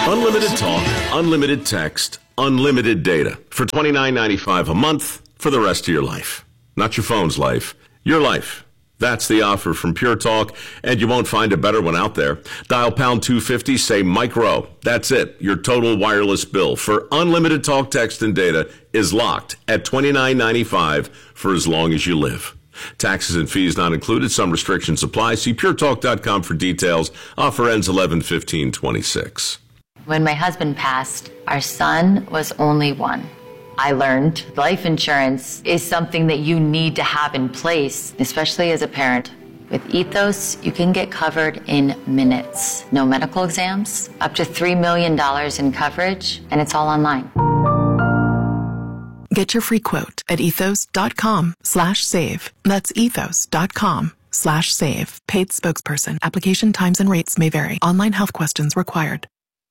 Unlimited talk, unlimited text, unlimited data for $29.95 a month for the rest of your life. Not your phone's life, your life. That's the offer from Pure Talk, and you won't find a better one out there. Dial pound 250, say micro. That's it. Your total wireless bill for unlimited talk, text, and data is locked at $29.95 for as long as you live. Taxes and fees not included. Some restrictions apply. See puretalk.com for details. Offer ends 11/15/26. When my husband passed, our son was only one. I learned life insurance is something that you need to have in place, especially as a parent. With Ethos, you can get covered in minutes. No medical exams, up to $3 million in coverage, and it's all online. Get your free quote at ethos.com/save. That's ethos.com/save. Paid spokesperson. Application times and rates may vary. Online health questions required.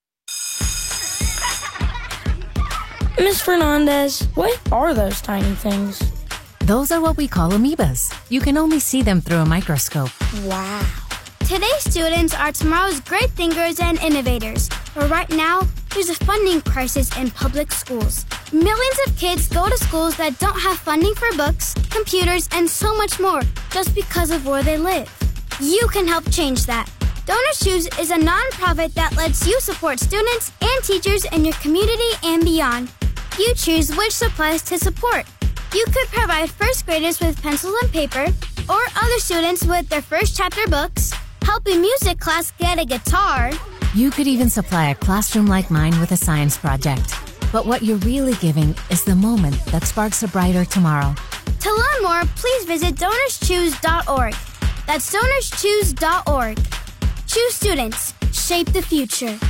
Ms. Fernandez, what are those tiny things? Those are what we call amoebas. You can only see them through a microscope. Wow. Today's students are tomorrow's great thinkers and innovators. But right now, there's a funding crisis in public schools. Millions of kids go to schools that don't have funding for books, computers, and so much more just because of where they live. You can help change that. Donors Choose is a nonprofit that lets you support students and teachers in your community and beyond. You choose which supplies to support. You could provide first graders with pencils and paper, or other students with their first chapter books, help a music class get a guitar. You could even supply a classroom like mine with a science project. But what you're really giving is the moment that sparks a brighter tomorrow. To learn more, please visit DonorsChoose.org. That's DonorsChoose.org. Choose students. Shape the future.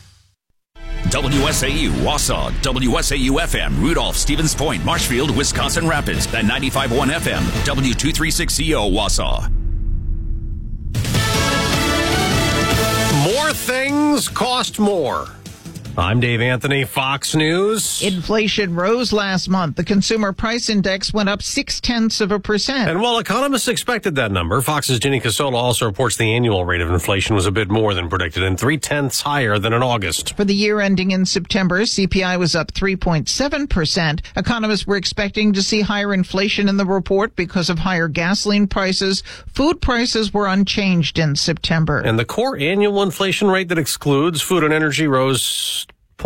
WSAU, Wausau, WSAU-FM, Rudolph, Stevens Point, Marshfield, Wisconsin Rapids, and 95.1 FM, W236CO, Wausau. More things cost more. I'm Dave Anthony, Fox News. Inflation rose last month. The Consumer Price Index went up 0.6%. And while economists expected that number, Fox's Ginny Casola also reports the annual rate of inflation was a bit more than predicted and 0.3 higher than in August. For the year ending in September, CPI was up 3.7%. Economists were expecting to see higher inflation in the report because of higher gasoline prices. Food prices were unchanged in September. And the core annual inflation rate that excludes food and energy rose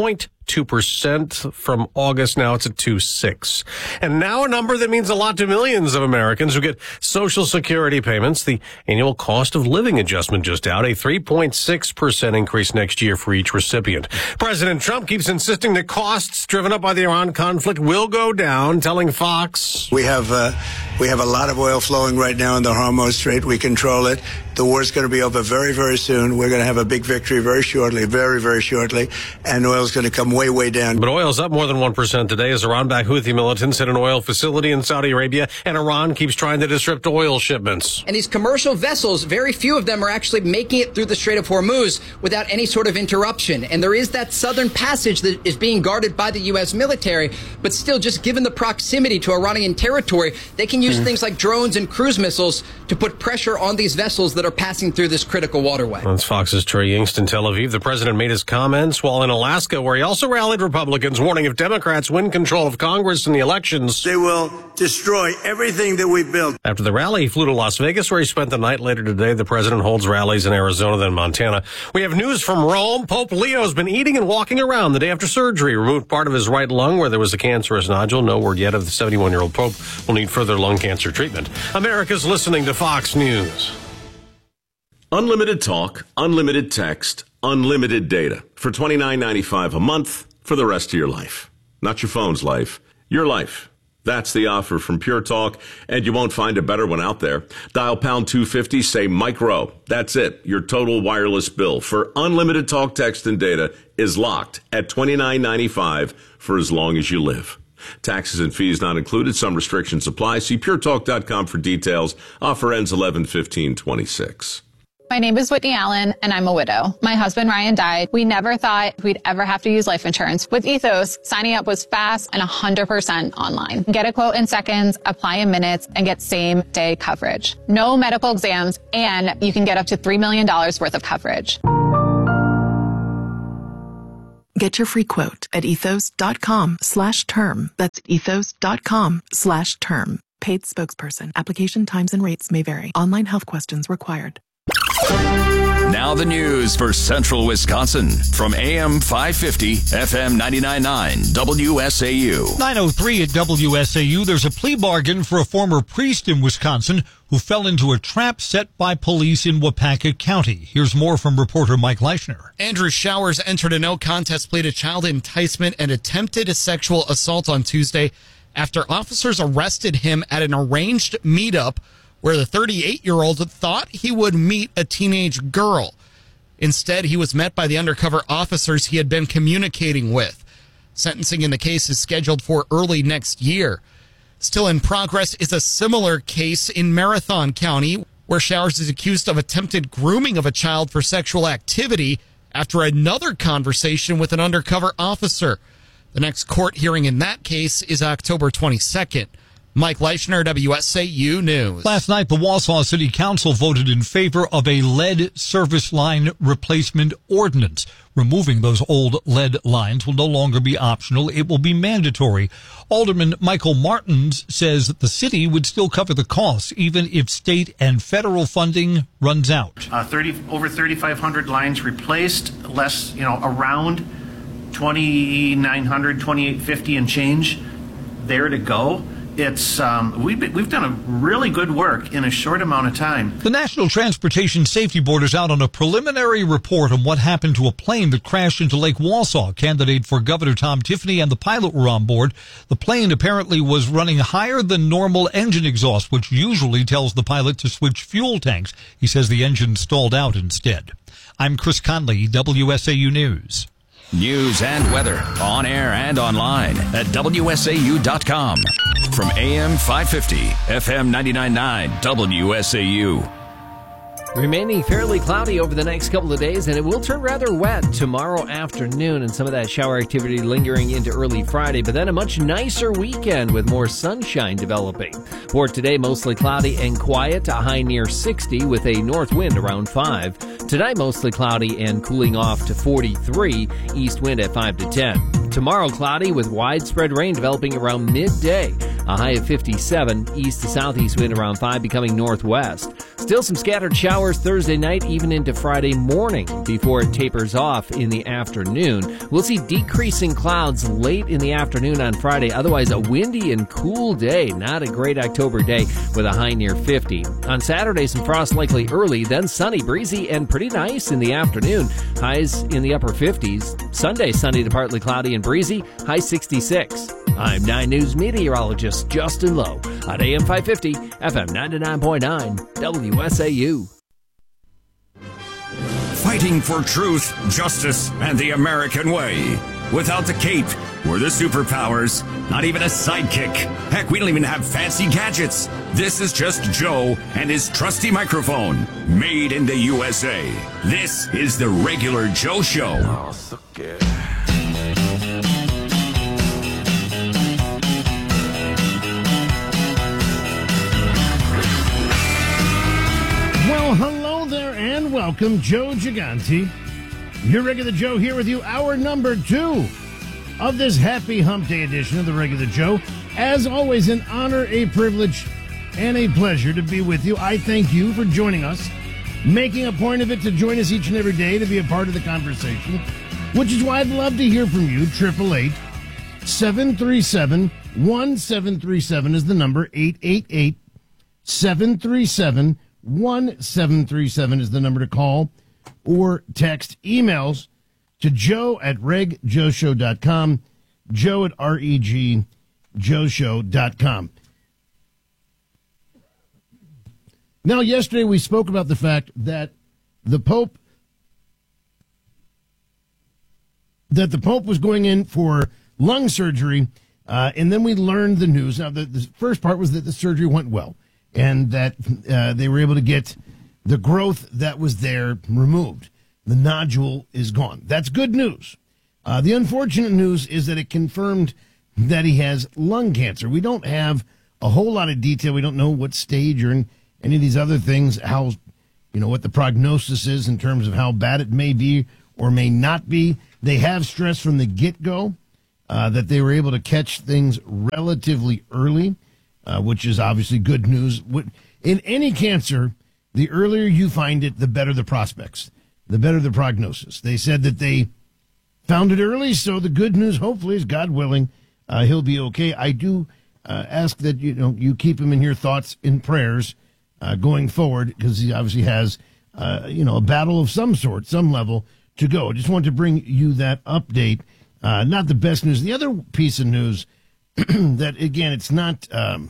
0.2% from August. Now it's at 2.6. And now a number that means a lot to millions of Americans who get Social Security payments. The annual cost of living adjustment just out, a 3.6% increase next year for each recipient. President Trump keeps insisting that costs driven up by the Iran conflict will go down, telling Fox, We have a lot of oil flowing right now in the Hormuz Strait. We control it. The war's going to be over very, very soon. We're going to have a big victory very shortly, very, very shortly. And oil's going to come way, way down. But oil's up more than 1% today as Iran-backed Houthi militants hit an oil facility in Saudi Arabia, and Iran keeps trying to disrupt oil shipments. And these commercial vessels, very few of them are actually making it through the Strait of Hormuz without any sort of interruption. And there is that southern passage that is being guarded by the U.S. military, but still, just given the proximity to Iranian territory, they can use things like drones and cruise missiles to put pressure on these vessels that are passing through this critical waterway. That's Fox's Trey Yingst in Tel Aviv. The president made his comments while in Alaska, where he also rallied Republicans, warning if Democrats win control of Congress in the elections, they will destroy everything that we built. After the rally, he flew to Las Vegas, where he spent the night. Later today, the president holds rallies in Arizona, then Montana. We have news from Rome. Pope Leo's been eating and walking around the day after surgery. Removed part of his right lung where there was a cancerous nodule. No word yet if the 71-year-old Pope will need further lung cancer treatment. America's listening to Fox News. Unlimited talk, unlimited text, unlimited data for $29.95 a month for the rest of your life. Not your phone's life, your life. That's the offer from Pure Talk, and you won't find a better one out there. Dial pound 250, say micro. That's it. Your total wireless bill for unlimited talk, text, and data is locked at $29.95 for as long as you live. Taxes and fees not included. Some restrictions apply. See puretalk.com for details. Offer ends 11/15/26. My name is Whitney Allen, and I'm a widow. My husband, Ryan, died. We never thought we'd ever have to use life insurance. With Ethos, signing up was fast and 100% online. Get a quote in seconds, apply in minutes, and get same-day coverage. No medical exams, and you can get up to $3 million worth of coverage. Get your free quote at ethos.com/term. That's ethos.com/term. Paid spokesperson. Application times and rates may vary. Online health questions required. Now the news for Central Wisconsin from AM 550, FM 99.9, WSAU. 9:03 at WSAU. There's a plea bargain for a former priest in Wisconsin who fell into a trap set by police in Waupaca County. Here's more from reporter Mike Leichner. Andrew Showers entered a no-contest plea to child enticement and attempted sexual assault on Tuesday after officers arrested him at an arranged meetup where the 38-year-old thought he would meet a teenage girl. Instead, he was met by the undercover officers he had been communicating with. Sentencing in the case is scheduled for early next year. Still in progress is a similar case in Marathon County, where Showers is accused of attempted grooming of a child for sexual activity after another conversation with an undercover officer. The next court hearing in that case is October 22nd. Mike Leichner, WSAU News. Last night, the Wausau City Council voted in favor of a lead service line replacement ordinance. Removing those old lead lines will no longer be optional. It will be mandatory. Alderman Michael Martins says that the city would still cover the costs, even if state and federal funding runs out. Over 3,500 lines replaced, around 2,900, 2,850 and change there to go. It's we've done a really good work in a short amount of time. The National Transportation Safety Board is out on a preliminary report on what happened to a plane that crashed into Lake Wausau. Candidate for Governor Tom Tiffany and the pilot were on board. The plane apparently was running higher than normal engine exhaust, which usually tells the pilot to switch fuel tanks. He says the engine stalled out instead. I'm Chris Conley, WSAU News. News and weather on air and online at WSAU.com. From AM 550, FM 99.9, WSAU. Remaining fairly cloudy over the next couple of days, and it will turn rather wet tomorrow afternoon, and some of that shower activity lingering into early Friday, but then a much nicer weekend with more sunshine developing. For today, mostly cloudy and quiet, a high near 60 with a north wind around 5. Tonight, mostly cloudy and cooling off to 43, east wind at 5 to 10. Tomorrow, cloudy with widespread rain developing around midday, a high of 57, east to southeast wind around 5, becoming northwest. Still some scattered showers Thursday night, even into Friday morning, before it tapers off in the afternoon. We'll see decreasing clouds late in the afternoon on Friday. Otherwise, a windy and cool day. Not a great October day with a high near 50. On Saturday, some frost likely early, then sunny, breezy, and pretty nice in the afternoon. Highs in the upper 50s. Sunday, sunny to partly cloudy and breezy, high 66. I'm 9 News meteorologist Justin Lowe on AM 550, FM 99.9, WSAU. Fighting for truth, justice, and the American way. Without the cape or the superpowers, not even a sidekick. Heck, we don't even have fancy gadgets. This is just Joe and his trusty microphone, made in the USA. This is the Regular Joe Show. Oh, so good. Well, hello there and welcome, Joe Gigante. Your Regular Joe here with you, hour number 2 of this happy hump day edition of the Regular Joe. As always, an honor, a privilege, and a pleasure to be with you. I thank you for joining us, making a point of it to join us each and every day to be a part of the conversation, which is why I'd love to hear from you. 888-737-1737 is the number. 888-737-1737 is the number to call or text. Emails to joe@regjoeshow.com, joe@regjoeshow.com. Now, yesterday we spoke about the fact that the Pope was going in for lung surgery, and then we learned the news. Now, the first part was that the surgery went well, and that they were able to get the growth that was there removed. The nodule is gone. That's good news. The unfortunate news is that it confirmed that he has lung cancer. We don't have a whole lot of detail. We don't know what stage or any of these other things, how, what the prognosis is in terms of how bad it may be or may not be. They have stressed from the get-go that they were able to catch things relatively early, which is obviously good news. In any cancer, the earlier you find it, the better the prospects, the better the prognosis. They said that they found it early, so the good news, hopefully, is God willing, he'll be okay. I do ask that you keep him in your thoughts and prayers going forward, because he obviously has a battle of some sort, some level to go. I just want to bring you that update. Not the best news. The other piece of news that, again, it's not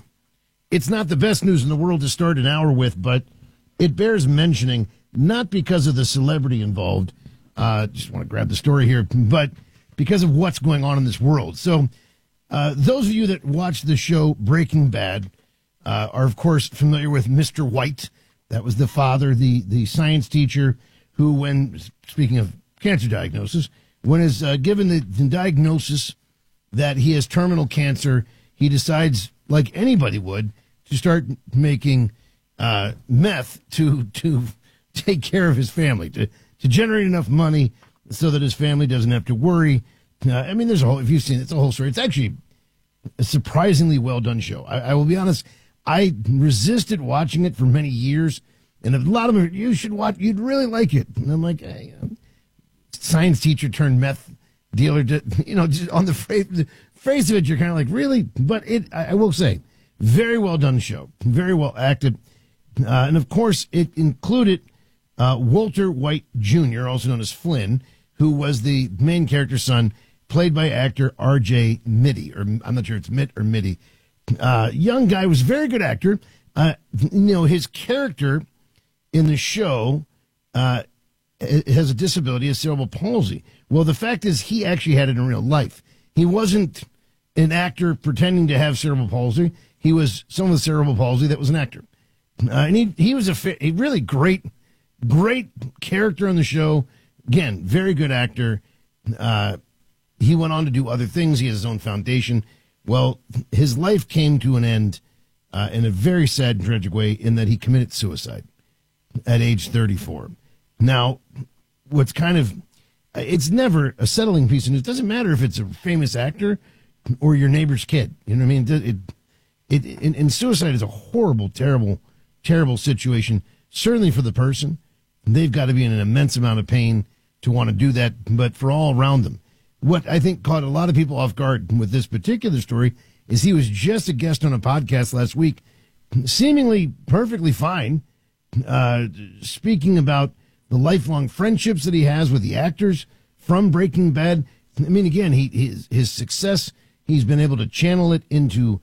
the best news in the world to start an hour with, but it bears mentioning, not because of the celebrity involved. Just want to grab the story here, but because of what's going on in this world. So those of you that watch the show Breaking Bad are, of course, familiar with Mr. White. That was the father, the science teacher who, when, speaking of cancer diagnosis, when is given the diagnosis that he has terminal cancer, he decides, like anybody would, to start making meth to take care of his family, to generate enough money so that his family doesn't have to worry. There's if you've seen it, it's a whole story. It's actually a surprisingly well done show. I will be honest, I resisted watching it for many years, and a lot of them, you should watch, you'd really like it. And I'm like, hey, science teacher turned meth dealer, just on the phrase of it, you're kind of like, really? But I will say, very well done show, very well acted. And of course, it included Walter White Jr., also known as Flynn, who was the main character's son, played by actor R.J. Mitty, or I'm not sure it's Mitt or Mitty. Young guy, was a very good actor. His character in the show has a disability, a cerebral palsy. Well, the fact is, he actually had it in real life. He wasn't an actor pretending to have cerebral palsy. He was someone with cerebral palsy that was an actor. And he was a really great character on the show. Again, very good actor. He went on to do other things. He has his own foundation. Well, his life came to an end in a very sad and tragic way, in that he committed suicide at age 34. Now, what's it's never a settling piece of news. It doesn't matter if it's a famous actor or your neighbor's kid. You know what I mean? And suicide is a horrible, terrible, terrible situation, certainly for the person. They've got to be in an immense amount of pain to want to do that, but for all around them. What I think caught a lot of people off guard with this particular story is he was just a guest on a podcast last week, seemingly perfectly fine, speaking about the lifelong friendships that he has with the actors from Breaking Bad. I mean, again, his success, he's been able to channel it into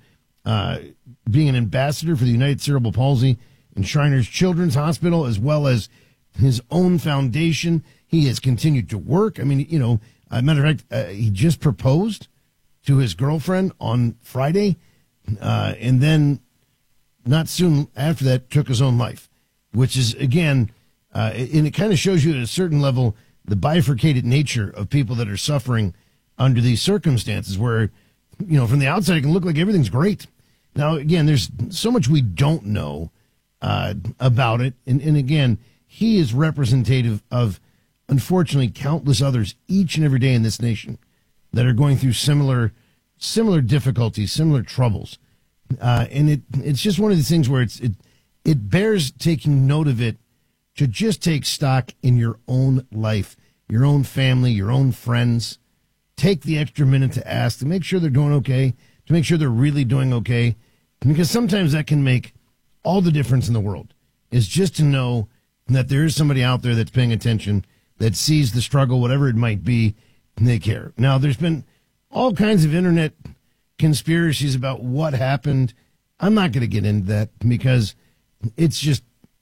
being an ambassador for the United Cerebral Palsy and Shriners Children's Hospital, as well as his own foundation. He has continued to work. I mean, matter of fact, he just proposed to his girlfriend on Friday, and then not soon after that took his own life, which is, again, and it kind of shows you at a certain level the bifurcated nature of people that are suffering under these circumstances where, from the outside, it can look like everything's great. Now, again, there's so much we don't know about it. And again, he is representative of, unfortunately, countless others each and every day in this nation that are going through similar difficulties, similar troubles. And it's just one of these things where it bears taking note of it, to just take stock in your own life, your own family, your own friends. Take the extra minute to ask, to make sure they're doing okay, to make sure they're really doing okay. Because sometimes that can make all the difference in the world, is just to know that there is somebody out there that's paying attention, that sees the struggle, whatever it might be, and they care. Now, there's been all kinds of internet conspiracies about what happened. I'm not going to get into that, because it's just,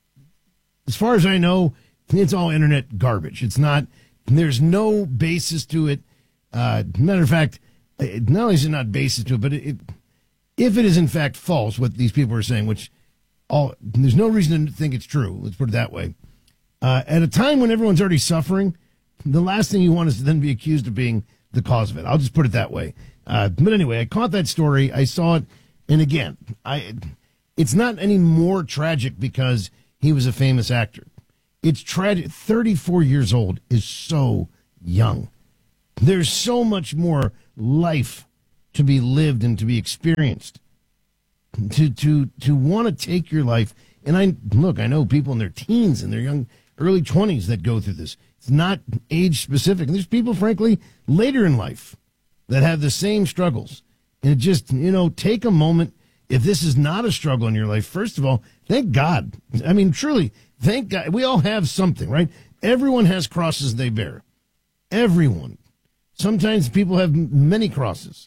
as far as I know, it's all internet garbage. It's not, there's no basis to it. Matter of fact, not only is it not basis to it, but if it is in fact false, what these people are saying, which there's no reason to think it's true, let's put it that way. At a time when everyone's already suffering, the last thing you want is to then be accused of being the cause of it. I'll just put it that way. But anyway, I caught that story. I saw it. And again, it's not any more tragic because he was a famous actor. It's tragic. 34 years old is so young. There's so much more life to be lived and to be experienced. To want to take your life, and I know people in their teens and their young early 20s that go through this. It's not age specific. And there's people, frankly, later in life that have the same struggles. And it just, take a moment. If this is not a struggle in your life, first of all, thank God. I mean, truly, thank God. We all have something, right? Everyone has crosses they bear. Everyone. Sometimes people have many crosses.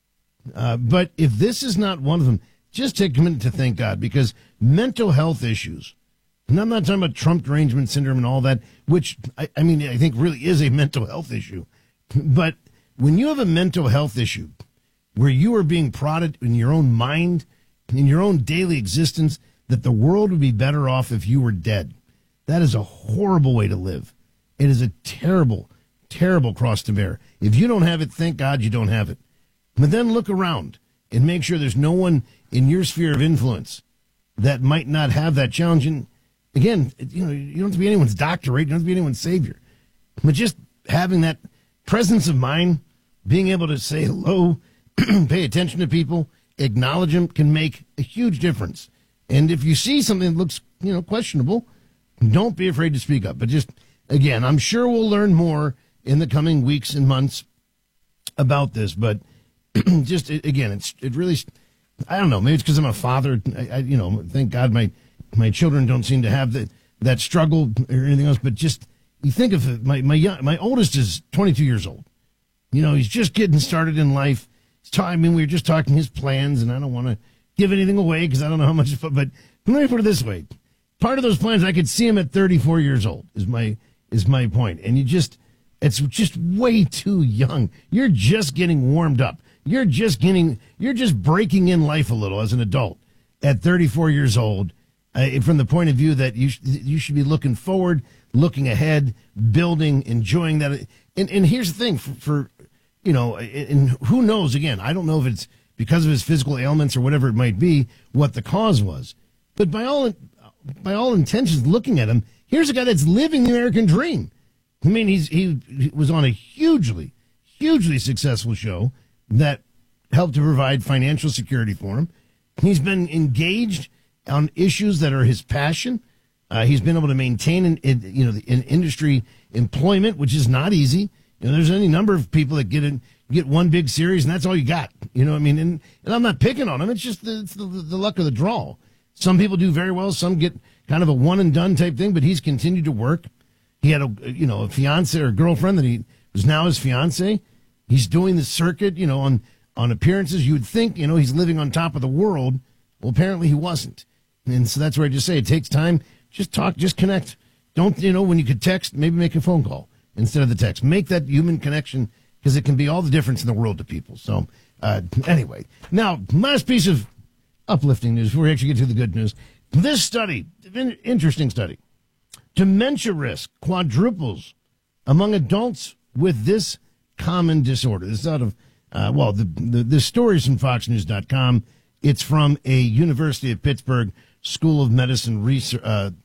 But if this is not one of them, just take a minute to thank God, because mental health issues, and I'm not talking about Trump derangement syndrome and all that, which I think really is a mental health issue. But when you have a mental health issue where you are being prodded in your own mind, in your own daily existence, that the world would be better off if you were dead, that is a horrible way to live. It is a terrible, terrible cross to bear. If you don't have it, thank God you don't have it. But then look around and make sure there's no one in your sphere of influence that might not have that challenge. And again, you don't have to be anyone's doctor, right? You don't have to be anyone's savior. But just having that presence of mind, being able to say hello, pay attention to people, acknowledge them, can make a huge difference. And if you see something that looks, questionable, don't be afraid to speak up. But just, again, I'm sure we'll learn more in the coming weeks and months about this. But just, again, it really, I don't know, maybe it's because I'm a father. I thank God my children don't seem to have that struggle or anything else. But just, you think of it, my oldest is 22 years old. He's just getting started in life. We were just talking his plans, and I don't want to give anything away because I don't know how much, but let me put it this way. Part of those plans, I could see him at 34 years old is my point. And it's just way too young. You're just getting warmed up. You're just breaking in life a little as an adult at 34 years old, from the point of view that you should be looking forward, looking ahead, building, enjoying that. And here's the thing for and who knows, again, I don't know if it's because of his physical ailments or whatever it might be, what the cause was. But by all intentions, looking at him, here's a guy that's living the American dream. I mean, he was on a hugely, hugely successful show that helped to provide financial security for him. He's been engaged on issues that are his passion. He's been able to maintain in industry employment, which is not easy. There's any number of people that get one big series and that's all you got. And I'm not picking on him. It's just the luck of the draw. Some people do very well. Some get kind of a one and done type thing, but he's continued to work. He had a fiance or girlfriend that he was now his fiance. He's doing the circuit, on appearances. You would think, he's living on top of the world. Well, apparently he wasn't. And so that's where I just say it takes time. Just talk, just connect. Don't, when you could text, maybe make a phone call instead of the text. Make that human connection, because it can be all the difference in the world to people. So anyway, now, last piece of uplifting news before we actually get to the good news. This study, interesting study, dementia risk quadruples among adults with this common disorder. This is out of, the story is from FoxNews.com. It's from a University of Pittsburgh School of Medicine research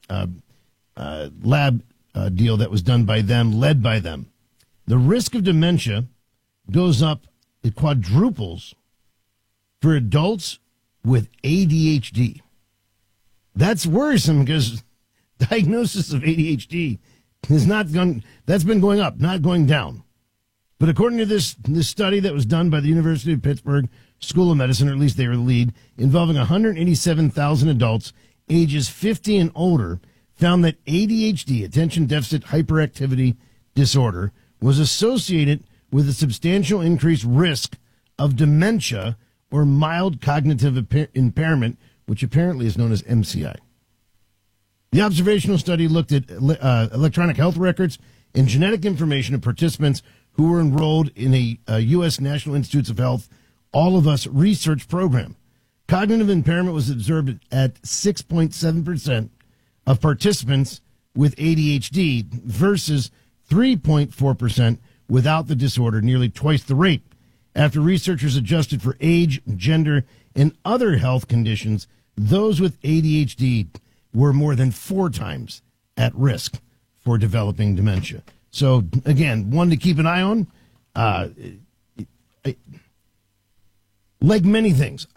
lab deal that was done by them, led by them. The risk of dementia goes up, it quadruples for adults with ADHD. That's worrisome because diagnosis of ADHD that's been going up, not going down. But according to this study that was done by the University of Pittsburgh School of Medicine, or at least they were the lead, involving 187,000 adults ages 50 and older, found that ADHD, attention deficit hyperactivity disorder, was associated with a substantial increased risk of dementia or mild cognitive impairment, which apparently is known as MCI. The observational study looked at electronic health records and genetic information of participants who were enrolled in a U.S. National Institutes of Health All of Us research program. Cognitive impairment was observed at 6.7% of participants with ADHD versus 3.4% without the disorder, nearly twice the rate. After researchers adjusted for age, gender, and other health conditions, those with ADHD were more than 4 times at risk for developing dementia. So, again, one to keep an eye on. Like many things,